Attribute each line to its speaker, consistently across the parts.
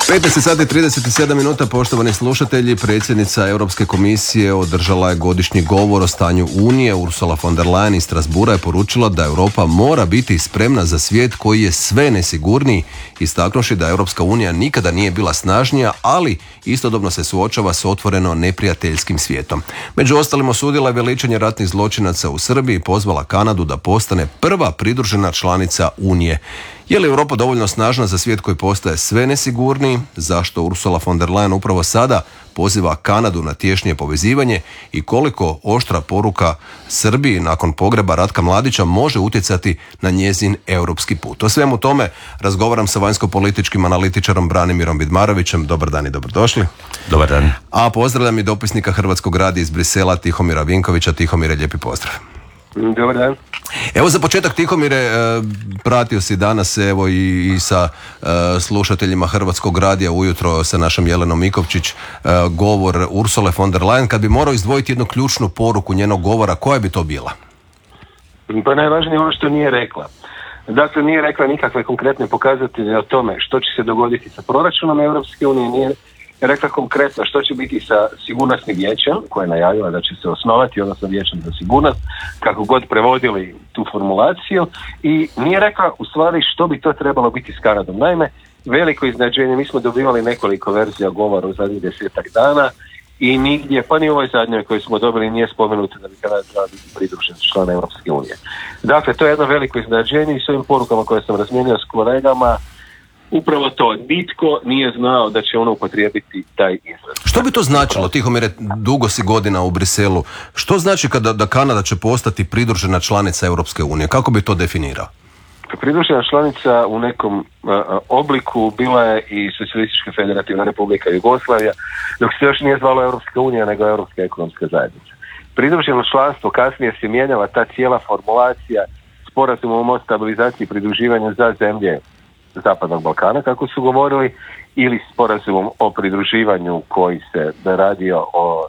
Speaker 1: 15 sati 37 minuta, poštovani slušatelji. Predsjednica Europske komisije održala je godišnji govor o stanju Unije. Ursula von der Leyen iz Strasbourga je poručila da Europa mora biti spremna za svijet koji je sve nesigurniji, istaknuši da Europska unija nikada nije bila snažnija, ali istodobno se suočava s otvoreno neprijateljskim svijetom. Među ostalim osudila je veličanje ratnih zločinaca u Srbiji i pozvala Kanadu da postane prva pridružena članica Unije. Je li Europa dovoljno snažna za svijet koji postaje sve nesigurniji? Zašto Ursula von der Leyen upravo sada poziva Kanadu na tješnje povezivanje i koliko oštra poruka Srbiji nakon pogreba Ratka Mladića može utjecati na njezin europski put? O svemu tome razgovaram sa vanjsko-političkim analitičarom Branimirom Vidmarovićem. Dobar dan i dobrodošli.
Speaker 2: Dobar dan.
Speaker 1: A pozdravljam i dopisnika Hrvatskog radija iz Brisela Tihomira Vinkovića. Tihomire, lijepi pozdrav.
Speaker 3: Dobar dan.
Speaker 1: Evo za početak, Tihomire, pratio si danas evo i sa slušateljima Hrvatskog radija ujutro sa našom Jelenom Mikovčić govor Ursule von der Leyen. Kad bi morao izdvojiti jednu ključnu poruku njenog govora, koja bi to bila?
Speaker 3: Pa najvažnije ono što nije rekla. Dakle, nije rekla nikakve konkretne pokazatelje o tome što će se dogoditi sa proračunom Europske unije, nije rekla konkretno što će biti sa sigurnosnim vijećem, koje je najavila da će se osnovati, odnosno vijećem za sigurnost, kako god prevodili tu formulaciju, i nije rekla u stvari što bi to trebalo biti s Kanadom. Naime, veliko iznenađenje, mi smo dobivali nekoliko verzija govora u zadnjih 10 dana i nigdje, pa ni u ovoj zadnjoj koju smo dobili, nije spomenuto da bi Kanada trebala biti pridružen član Europske unije. Dakle, to je jedno veliko iznenađenje i s ovim porukama koje sam razmijenio s kolegama, upravo to, nitko nije znao da će ono upotrijebiti taj izraz.
Speaker 1: Što bi to značilo, Tihomire, dugo si godina u Briselu, što znači da Kanada će postati pridružena članica Europske unije? Kako bi to definirao?
Speaker 3: Pridružena članica u nekom obliku bila je i Socijalistička federativna republika Jugoslavija, dok se još nije zvalo Europska unija, nego Europska ekonomska zajednica. Pridruženo članstvo, kasnije se mijenjala ta cijela formulacija sporazumom o stabilizaciji i pridruživanju za zemlje Zapadnog Balkana, kako su govorili, ili sporazumom o pridruživanju koji se radio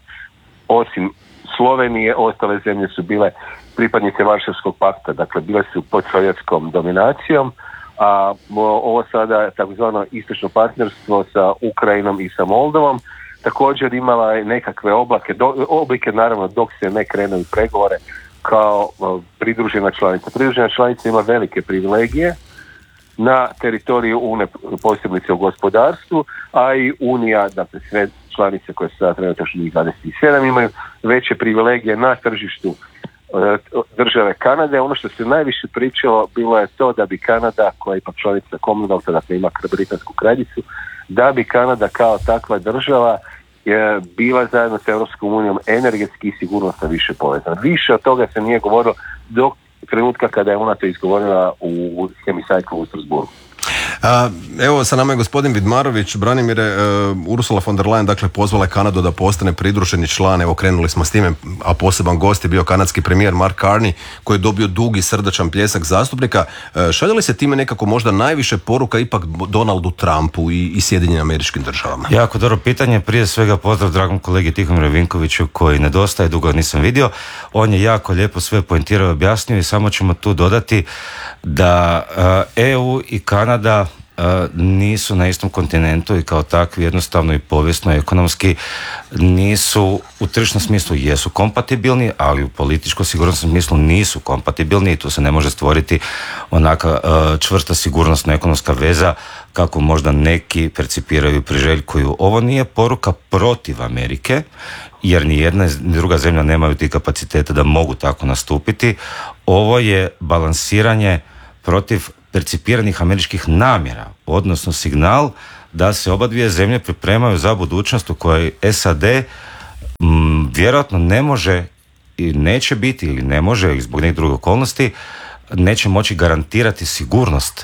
Speaker 3: osim Slovenije, ostale zemlje su bile pripadnice Varšavskog pakta, dakle bile su pod sovjetskom dominacijom, a ovo sada takozvano istočno partnerstvo sa Ukrajinom i sa Moldovom također imala je nekakve oblike, naravno dok se ne krene u pregovore kao pridružena članica. Pridružena članica ima velike privilegije na teritoriju Unije, posebice u gospodarstvu, a i Unija, dakle sve članice koje su sada trenutačno 27 imaju veće privilegije na tržištu države Kanade. Ono što se najviše pričalo bilo je to da bi Kanada, koja je ipak članica Commonwealtha, dakle ima britansku kraljicu, da bi Kanada kao takva država bila zajedno s Europskom unijom energetski i sigurnosno više povezana. Više od toga se nije govorilo do trenutka kada je ona to izgovorila u Hemisajklu u Strasbourgu.
Speaker 1: Evo, sa nama je gospodin Vidmarović. Branimire, Ursula von der Leyen dakle pozvala Kanadu da postane pridruženi član. Evo, krenuli smo s time, a poseban gost je bio kanadski premijer Mark Carney, koji je dobio dugi srdačan pljesak zastupnika. Šalje li se time nekako možda najviše poruka ipak Donaldu Trumpu i Sjedinjenim Američkim Državama?
Speaker 2: Jako dobro pitanje. Prije svega pozdrav dragom kolegi Tihomiru Vinkoviću, koji nedostaje, dugo nisam vidio. On je jako lijepo sve poentirao i objasnio i samo ćemo tu dodati da EU i Kanada nisu na istom kontinentu i kao takvi jednostavno i povijesno i ekonomski nisu, u tržišnom smislu jesu kompatibilni, ali u političko-sigurnosnom smislu nisu kompatibilni i tu se ne može stvoriti onaka čvrsta sigurnosna ekonomska veza kako možda neki percipiraju i priželjkuju. Ovo nije poruka protiv Amerike, jer ni jedna ni druga zemlja nemaju ti kapaciteta da mogu tako nastupiti. Ovo je balansiranje protiv percipiranih američkih namjera, odnosno signal da se oba dvije zemlje pripremaju za budućnost u kojoj SAD vjerojatno ne može i neće biti, ili ne može, ili zbog nekih drugih okolnosti, neće moći garantirati sigurnost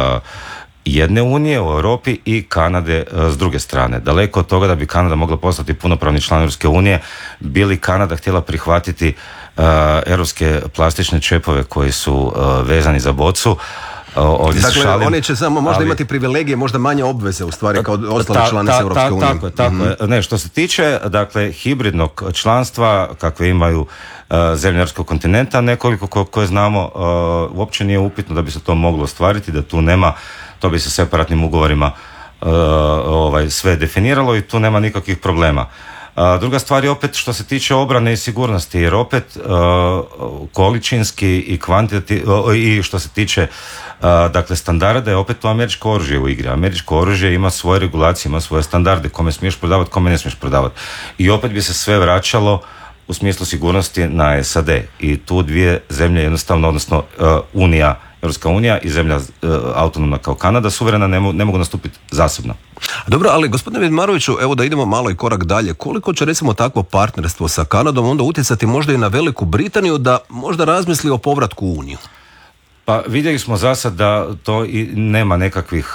Speaker 2: jedne unije u Europi i Kanade s druge strane. Daleko od toga da bi Kanada mogla postati punopravni član Europske unije, bi li Kanada htjela prihvatiti europske plastične čepove koji su vezani za bocu.
Speaker 1: Dakle, oni će samo možda imati privilegije, možda manje obveze u stvari kao ostale članice Europske unije.
Speaker 2: Tako je. Ne, što se tiče, dakle, hibridnog članstva kakve imaju zemlje europskog kontinenta, nekoliko koje znamo, uopće nije upitno da bi se to moglo ostvariti, da tu nema, to bi se separatnim ugovorima sve definiralo i tu nema nikakvih problema. Druga stvar je opet što se tiče obrane i sigurnosti, jer opet količinski i kvantitativno i što se tiče dakle standarda je opet to američko oružje u igri. Američko oružje ima svoje regulacije, ima svoje standarde, kome smiješ prodavati, kome ne smiješ prodavati. I opet bi se sve vraćalo u smislu sigurnosti na SAD. I tu dvije zemlje jednostavno, odnosno Europska unija i zemlja autonomna kao Kanada, suverena, ne mogu nastupiti zasebno.
Speaker 1: Dobro, ali gospodine Vidmaroviću, evo da idemo malo i korak dalje. Koliko će recimo takvo partnerstvo sa Kanadom onda utjecati možda i na Veliku Britaniju da možda razmisli o povratku u Uniju?
Speaker 2: Pa vidjeli smo za sad da to i nema nekakvih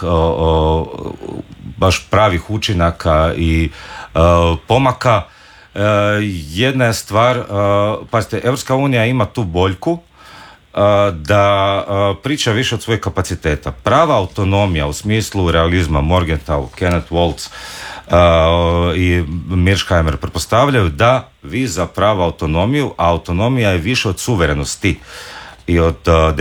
Speaker 2: baš pravih učinaka i pomaka. Jedna je stvar, pazite, Europska unija ima tu boljku da priča više od svojih kapaciteta. Prava autonomija u smislu realizma Morgenthau, Kenneth Waltz i Mearsheimer pretpostavljaju da vi za pravu autonomiju, a autonomija je više od suverenosti i od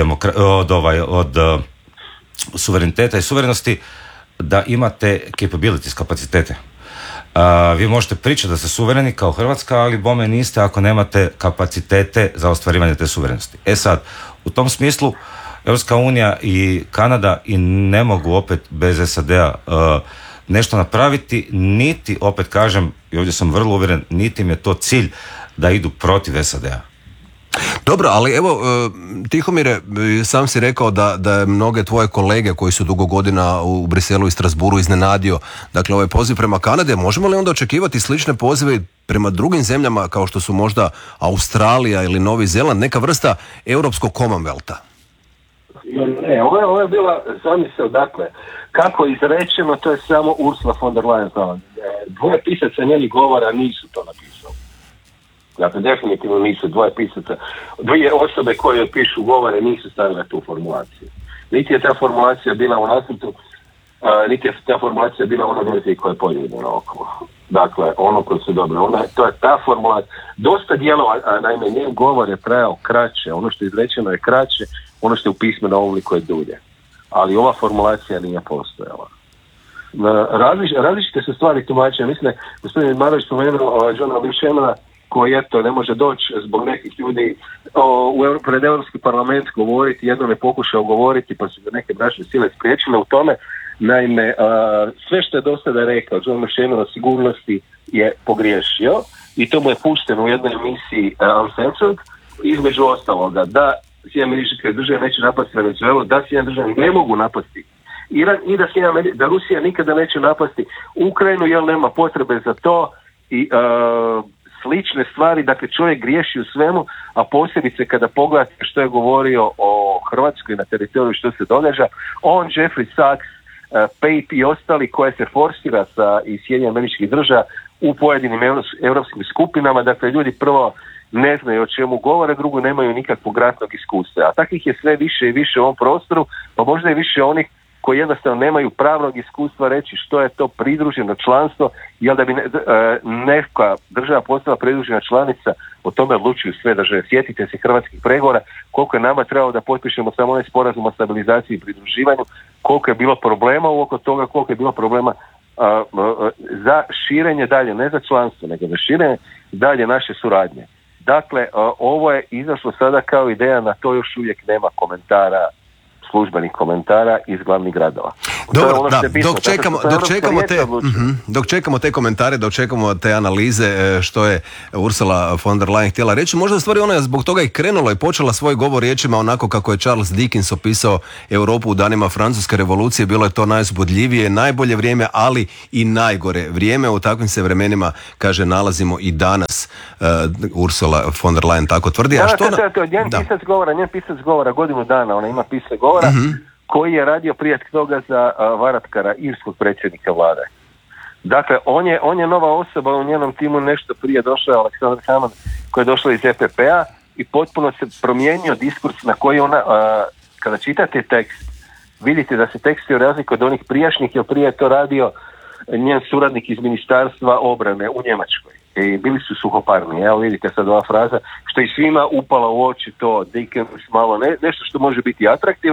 Speaker 2: suvereniteta i suverenosti, da imate capabilities, kapacitete. Vi možete pričati da ste suvereni kao Hrvatska, ali bome niste ako nemate kapacitete za ostvarivanje te suverenosti. Sad, u tom smislu Europska unija i Kanada i ne mogu opet bez SAD-a nešto napraviti, niti, opet kažem, i ovdje sam vrlo uvjeren, niti im je to cilj da idu protiv SAD-a.
Speaker 1: Dobro, ali evo, Tihomire, sam si rekao da je mnoge tvoje kolege koji su dugo godina u Briselu i Strasburu iznenadio, dakle, ovaj poziv prema Kanade. Možemo li onda očekivati slične pozive prema drugim zemljama kao što su možda Australija ili Novi Zeland, neka vrsta europskog Commonwealtha?
Speaker 3: Ne, ovo je bila zamisao, dakle, kako izrečeno, to je samo Ursula von der Leyen. Dvoje pisaca njenih govora nisu to napisali. Dakle, definitivno nisu dvije osobe koje pišu govore nisu stavile tu formulaciju. Niti je ta formulacija bila u nacrtu, niti je ta formulacija bila u onoj verziji koja je podijeljena okolo. Dakle, ono koje su dobre. To je ta formulacija. Dosta dijelova, naime, njen govor je trajao kraće. Ono što je izrečeno je kraće, ono što je u pismenom obliku je dulje. Ali ova formulacija nije postojala. Različite su stvari tumačene. Mislim da je gospodin Marović spomenuo Johna Bishemana, koji eto ne može doći zbog nekih ljudi pred Europski parlament govoriti, jednom je pokušao govoriti pa su ga neke bračne sile spriječile u tome. Naime, sve što je do sada rekao John Bishemon o sigurnosti je pogriješio i to mu je pušteno u jednoj emisiji Uncensored, između ostaloga da Sjedinjene Američke Države neće napasti Venezuelu, da Sjedinjene Države ne mogu napasti Iran i da Rusija nikada neće napasti Ukrajinu jer nema potrebe za to i slične stvari. Dakle, čovjek griješi u svemu, a posebice kada pogledate što je govorio o Hrvatskoj na teritoriju, što se događa, on, Jeffrey Sachs, Pape i ostali koje se forsira iz Sjedinjenih Američkih Država u pojedinim europskim skupinama. Dakle, ljudi prvo ne znaju o čemu govore, drugo nemaju nikakvog ratnog iskustva. A takvih je sve više i više u ovom prostoru, pa možda i više onih koji jednostavno nemaju pravnog iskustva reći što je to pridruženo članstvo, jer da bi neka država postala pridružena članica, o tome odlučuju sve države. Sjetite se hrvatskih pregovora, koliko je nama trebalo da potpišemo samo onaj sporazum o stabilizaciji i pridruživanju, koliko je bilo problema oko toga, koliko je bilo problema za širenje dalje, ne za članstvo, nego za širenje dalje naše suradnje. Dakle, ovo je izašlo sada kao ideja, na to još uvijek nema komentara, službenih komentara iz glavnih gradova.
Speaker 1: Dobro, da, dok čekamo te komentare, dok čekamo te analize što je Ursula von der Leyen htjela reći, možda stvari ona je zbog toga i krenula i počela svoj govor riječima onako kako je Charles Dickens opisao Europu u danima Francuske revolucije. Bilo je to najuzbudljivije, najbolje vrijeme, ali i najgore vrijeme. U takvim se vremenima, kaže, nalazimo i danas. Ursula von der Leyen tako tvrdi.
Speaker 3: Njen pisac govora godinu dana, ona ima pisac govora koji je radio prije toga za Varadkara, irskog predsjednika vlade. Dakle, on je nova osoba, u njenom timu nešto prije došao Aleksandar Haman koji je došao iz EPP-a i potpuno se promijenio diskurs na koji ona, kada čitate tekst, vidite da se tekst je razlikuje od onih prijašnjih, jer prije je to radio njen suradnik iz Ministarstva obrane u Njemačkoj. I bili su suhoparni. Evo vidite sad ova fraza, što je svima upala u oči, to Dickens malo nešto što može biti atraktivno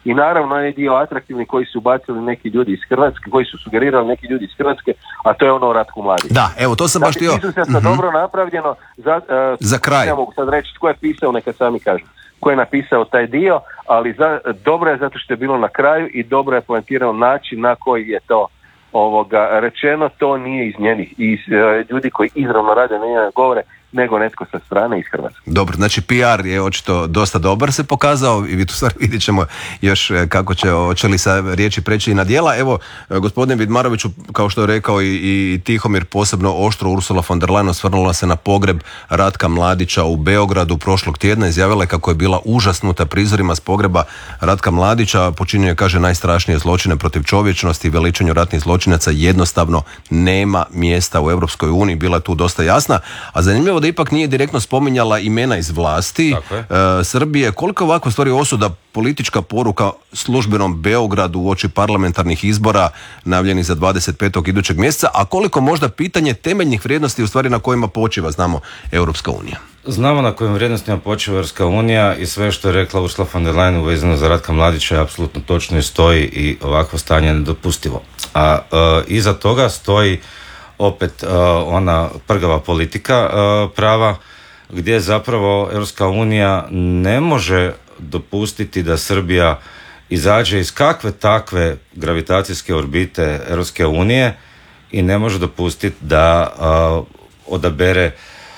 Speaker 3: i naravno je dio atraktivni koji su bacili neki ljudi iz Hrvatske, koji su sugerirali neki ljudi iz Hrvatske, a to je ono o Ratku Mladiću.
Speaker 1: Da, evo to sam baš htio.
Speaker 3: Izuzetno dobro napravljeno.
Speaker 1: Za kraj.
Speaker 3: Ja mogu sad reći tko je pisao, neka sami kažu. Ko je napisao taj dio, ali dobro je zato što je bilo na kraju i dobro je poentirao način na koji je to rečeno, to nije iz njenih, iz ljudi koji izravno rade na njene govore, nego netko sa strane iz Hrvatske.
Speaker 1: Dobro, znači PR je očito dosta dobar se pokazao i tu stvari vidjet ćemo još kako hoće li sa riječi preći na djela. Evo, gospodine Vidmaroviću, kao što je rekao i Tihomir, posebno oštro Ursula von der Leyen osvrnula se na pogreb Ratka Mladića u Beogradu prošlog tjedna, izjavila je kako je bila užasnuta prizorima s pogreba Ratka Mladića, počinio je, kaže, najstrašnije zločine protiv čovječnosti i veličanju ratnih zločinaca jednostavno nema mjesta u Europskoj uniji, bila je tu dosta jasna, a zanimljivo da ipak nije direktno spominjala imena iz vlasti Srbije. Koliko je ovakva stvari osuda politička poruka službenom Beogradu uoči parlamentarnih izbora najavljenih za 25. idućeg mjeseca, a koliko možda pitanje temeljnih vrijednosti u stvari na kojima počiva, znamo, Europska unija?
Speaker 2: Znamo na kojim vrijednostima počiva Europska unija i sve što je rekla Ursula von der Leyen vezano za Ratka Mladića je apsolutno točno i stoji i ovakvo stanje je nedopustivo. A iza toga stoji opet ona prgava politika prava gdje zapravo Europska unija ne može dopustiti da Srbija izađe iz kakve takve gravitacijske orbite Europske unije i ne može dopustiti da odabere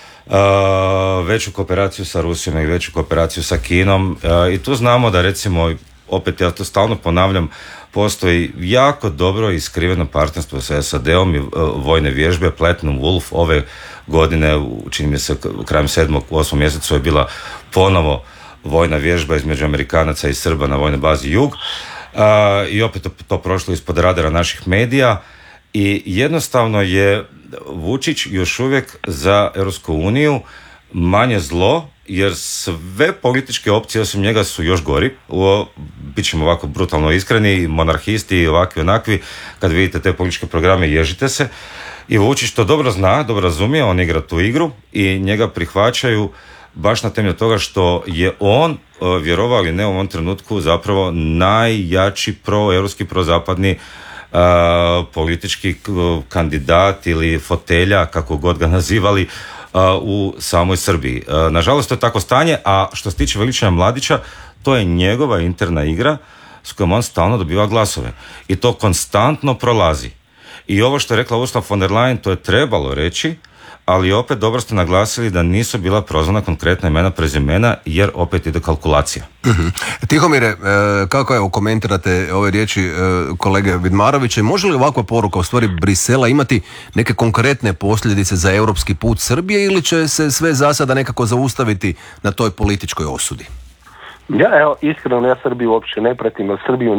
Speaker 2: veću kooperaciju sa Rusijom i veću kooperaciju sa Kinom i tu znamo da, recimo, opet ja to stalno ponavljam, postoji jako dobro iskriveno partnerstvo sa SAD-om i vojne vježbe. Platinum Wolf ove godine, čini mi se krajem 7. u 8. mjesecu je bila ponovo vojna vježba između Amerikanaca i Srba na vojnoj bazi Jug i opet to prošlo ispod radara naših medija i jednostavno je Vučić još uvijek za Europsku uniju manje zlo, jer sve političke opcije osim njega su još gori. Bit ćemo ovako brutalno iskreni, monarhisti i ovakvi onakvi, kad vidite te političke programe ježite se. I Vučić to dobro zna, dobro razumije, on igra tu igru i njega prihvaćaju baš na temelju toga što je on, vjerovao ili ne, u ovom trenutku zapravo najjači proeuropski, prozapadni politički kandidat ili fotelja, kako god ga nazivali, u samoj Srbiji. Nažalost, to je tako stanje, a što se tiče veličanja Mladića, to je njegova interna igra s kojom on stalno dobiva glasove. I to konstantno prolazi. I ovo što je rekla Ursula von der Leyen, to je trebalo reći, ali opet dobro ste naglasili da nisu bila prozvana konkretna imena, prezimena, jer opet ide kalkulacija.
Speaker 1: Tihomire, kako evo komentirate ove riječi kolege Vidmarovića i može li ovakva poruka u stvari Brisela imati neke konkretne posljedice za europski put Srbije ili će se sve za sada nekako zaustaviti na toj političkoj osudi?
Speaker 3: Ja, evo, iskreno, ja Srbiju uopće ne pratim, jer Srbiju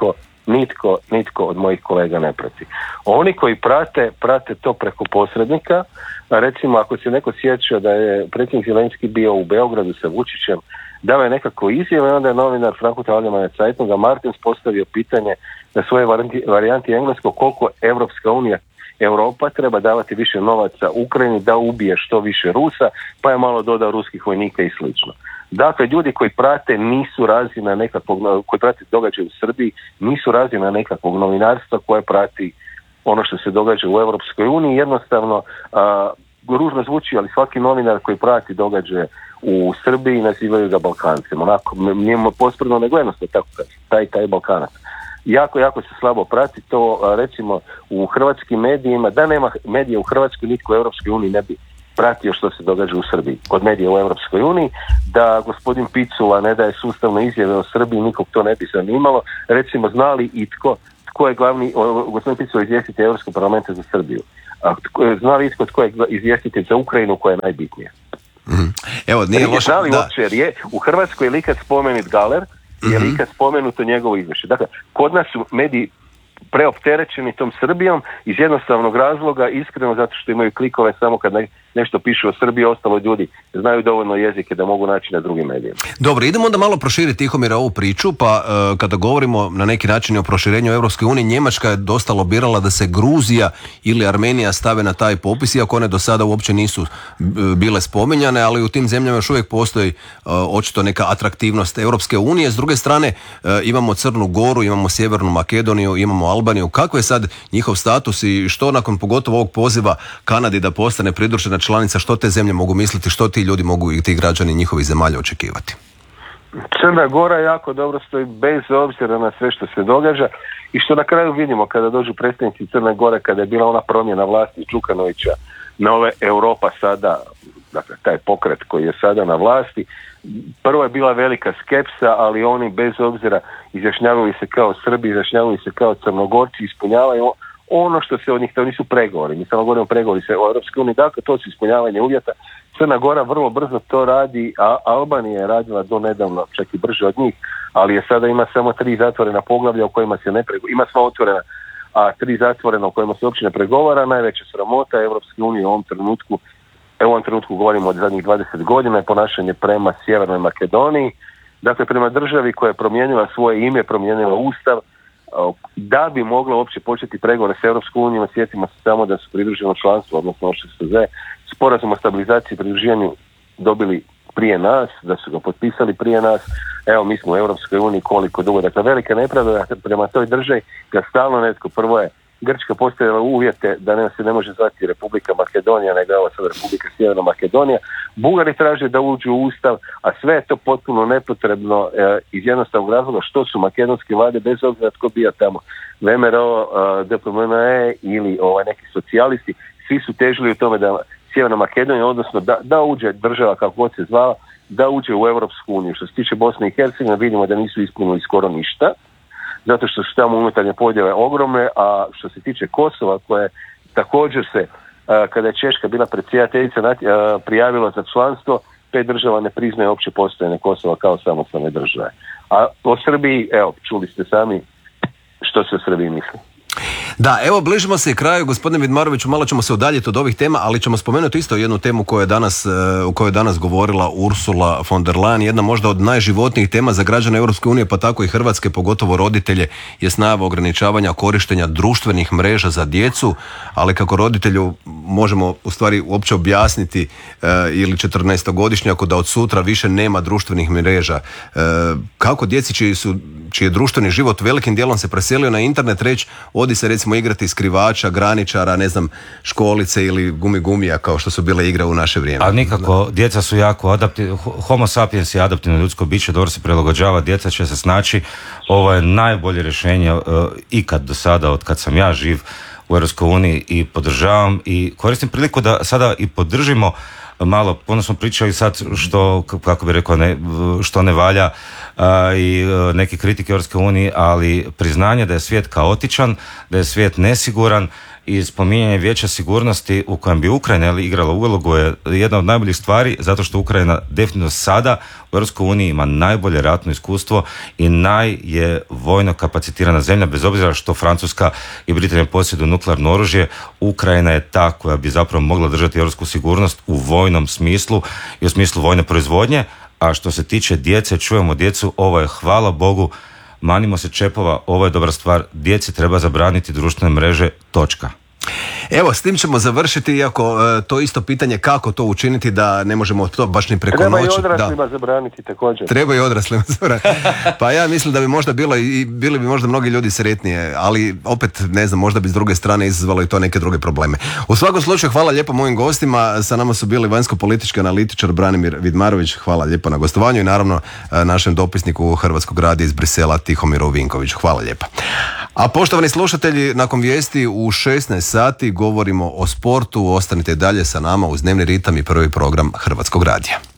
Speaker 3: nitko od mojih kolega ne prati. Oni koji prate to preko posrednika. Recimo, ako se neko sjeća da je predsjednik Zelenski bio u Beogradu sa Vučićem, dao je nekako izjave, onda je novinar Frankfurter Allgemeine Zeitunga Martins postavio pitanje na svoje varijanti engleskog koliko Europa treba davati više novaca Ukrajini da ubije što više Rusa, pa je malo dodao ruskih vojnika i slično. Dakle, ljudi koji prate nisu razina nekakvog, koji prate događaje u Srbiji, nisu razina nekakvog novinarstva koje prati ono što se događa u Europskoj uniji. Jednostavno, ružno zvuči, ali svaki novinar koji prati događaje u Srbiji nazivaju ga Balkancem. Onako, njemu pospredno nego jednostavno tako kaže, taj Balkanac. Jako se slabo prati to, recimo u hrvatskim medijima, da nema medija u Hrvatskoj, nitko u Europskoj uniji ne bi pratio što se događa u Srbiji kod medija u Europskoj uniji, da gospodin Picula ne daje sustavno izjave o Srbiji, nikog to ne bi zanimalo. Recimo, znali i tko je glavni, gospodin Picula izvjestitelj Europskog parlamenta za Srbiju, znali itko tko je izvjestitelj za Ukrajinu koja je najbitnija.
Speaker 1: Evo, nije loše,
Speaker 3: znali uopće, jer je u Hrvatskoj je li ikad spomenut Galer, je li ikad spomenuto njegovo izvješće. Dakle, kod nas su mediji preopterećeni tom Srbijom iz jednostavnog razloga, iskreno zato što imaju klikove samo kad nešto pišu o Srbiji, ostalo ljudi znaju dovoljno jezike da mogu naći na drugim medijima.
Speaker 1: Dobro, idemo onda malo proširiti, Tihomire, ovu priču, pa kada govorimo na neki način o proširenju Europske unije, Njemačka je dosta lobirala da se Gruzija ili Armenija stave na taj popis, iako one do sada uopće nisu bile spominjane, ali u tim zemljama još uvijek postoji očito neka atraktivnost Europske unije. S druge strane imamo Crnu Goru, imamo Sjevernu Makedoniju, imamo Albaniju. Kako je sad njihov status i što nakon pogotovo ovog poziva Kanadi da postane pridružena članica, što te zemlje mogu misliti, što ti ljudi mogu i ti građani njihovih zemalja očekivati?
Speaker 3: Crna Gora jako dobro stoji bez obzira na sve što se događa i što na kraju vidimo kada dođu predstavnici Crne Gore, kada je bila ona promjena vlasti Đukanovića na ove Europa sada, dakle taj pokret koji je sada na vlasti. Prvo je bila velika skepsa, ali oni bez obzira izjašnjavaju se kao Srbi, izjašnjavaju se kao Crnogorci, ispunjavaju ono što se od njih, to nisu pregovori, mi samo govorimo o pregovori se o Europskoj uniji, dakle to su ispunjavanje uvjeta. Crna Gora vrlo brzo to radi, a Albanija je radila do nedavno, čak i brže od njih, ali je sada ima samo 3 zatvorena poglavlja u kojima se ne pregovara, ima sva otvorena, a 3 zatvorena u kojima se uopće ne pregovara. Najveća sramota Europske unije u ovom trenutku govorimo od zadnjih 20 godina je ponašanje prema Sjevernoj Makedoniji, dakle prema državi koja je promijenila svoje ime, promijenila ustav, da bi mogla uopće početi pregovore s Europskom unijom. Sjetimo se samo da su pridruženo članstvo, odnosno OŠSZ, sporazum o stabilizaciji i pridruživanju dobili prije nas, da su ga potpisali prije nas. Evo, mi smo u Europskoj uniji koliko dugo. Dakle, velika nepravda prema toj državi da stalno netko, prvo je Grčka postavila uvjete da se ne može zvati Republika Makedonija, nego je ovo sad Republika Sjeverna Makedonija. Bugari traže da uđu u ustav, a sve je to potpuno nepotrebno iz jednostavnog razloga što su makedonske vlade, bez obzira tko bio tamo, VMRO, DPMNE ili neki socijalisti, svi su težili u tome da Sjeverna Makedonija, odnosno da uđe država kako god se zvala, da uđe u Europsku uniju. Što se tiče Bosne i Hercegovine, vidimo da nisu ispunili skoro ništa, zato što su tamo unutarnje podjele ogromne, a što se tiče Kosova, koje također se, kada je Češka bila predsjedateljica, prijavila za članstvo, 5 država ne priznaje opće postojanje Kosova kao samostalne države. A o Srbiji, evo, čuli ste sami što se o Srbiji misli.
Speaker 1: Da, evo bližimo se kraju, gospodine Vidmaroviću, malo ćemo se udaljiti od ovih tema, ali ćemo spomenuti isto jednu temu o kojoj je danas govorila Ursula von der Leyen, jedna možda od najživotnijih tema za građane Europske unije, pa tako i Hrvatske, pogotovo roditelje, je najava ograničavanja korištenja društvenih mreža za djecu, ali kako roditelju možemo u stvari uopće objasniti ili 14-godišnjaku da od sutra više nema društvenih mreža. Kako djeci čiji je društveni život velikim dijelom se preselio na internet reći, odi se recimo igrati skrivača, graničara, ne znam, školice ili gumija kao što su bile igre u naše vrijeme.
Speaker 2: Ali nikako, djeca su jako adaptivni, homo sapiens je adaptivno ljudsko biće, dobro se prilagođava, djeca će se snaći. Ovo je najbolje rješenje ikad do sada, od kad sam ja živ u Europskoj uniji i podržavam i koristim priliku da sada i podržimo malo, puno smo pričali sad što, kako bi rekao, što ne valja i neke kritike Europske unije, ali priznanje da je svijet kaotičan, da je svijet nesiguran i spominjanje Vijeća sigurnosti u kojem bi Ukrajina igrala ulogu je jedna od najboljih stvari, zato što Ukrajina definitivno sada u Europskoj uniji ima najbolje ratno iskustvo i je vojno kapacitirana zemlja, bez obzira što Francuska i Britanija posjeduju nuklearno oružje. Ukrajina je ta koja bi zapravo mogla držati europsku sigurnost u vojnom smislu i u smislu vojne proizvodnje. A što se tiče djece, čujemo djecu, ovo je, hvala Bogu, manimo se čepova, ovo je dobra stvar, djeci treba zabraniti društvene mreže, točka.
Speaker 1: Evo, s tim ćemo završiti, iako to isto pitanje kako to učiniti da ne možemo to baš ni preko noći.
Speaker 3: Treba i odraslima zabraniti također.
Speaker 1: Treba i odraslima zabraniti. Pa ja mislim da bi možda bili bi možda mnogi ljudi sretnije, ali opet ne znam, možda bi s druge strane izazvalo i to neke druge probleme. U svakom slučaju, hvala lijepo mojim gostima. Sa nama su bili vanjsko-politički analitičar Branimir Vidmarović, hvala lijepo na gostovanju, i naravno našem dopisniku Hrvatskog radija iz Brisela Tihomiru Vinkoviću. Hvala lijepo. A poštovani slušatelji, nakon vijesti u 16 sati govorimo o sportu. Ostanite dalje sa nama uz Dnevni ritam i prvi program Hrvatskog radija.